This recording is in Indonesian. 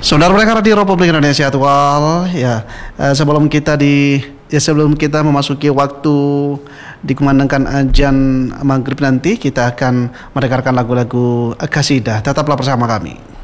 Saudara pendengar di Republik Indonesia Aktual, sebelum kita memasuki waktu dikumandangkan azan maghrib nanti, kita akan mendengarkan lagu-lagu qasidah. Tetaplah bersama kami.